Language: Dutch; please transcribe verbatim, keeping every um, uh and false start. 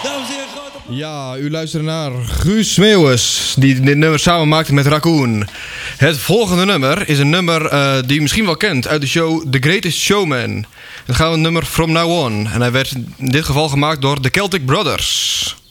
Dames en heren, grote... Ja, u luistert naar Guus Smeeuwers, die dit nummer samen maakte met Raccoon. Het volgende nummer is een nummer uh, die u misschien wel kent uit de show The Greatest Showman. Dan gaan we een nummer From Now On. En hij werd in dit geval gemaakt door The Celtic Brothers.